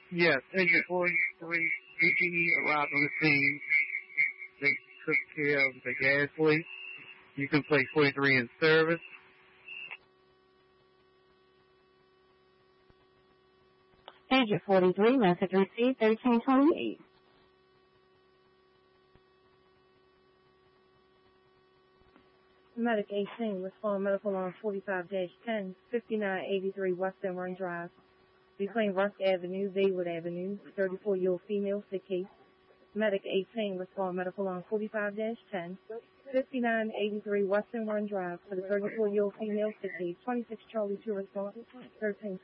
Yes, Agent 43 ETE arrived on the scene. They took care of the gas leak. You can place 43 in service. Agent 43, message received 1328. Medic 18, respond medical alarm 45-10, 5983 Western Run Drive. Between Rusk Avenue, Baywood Avenue, 34-year-old female, sick case. Medic 18, respond medical alarm 45-10, 5983 Western Run Drive for the 34-year-old female, sick case. 26 Charlie 2 respond, 13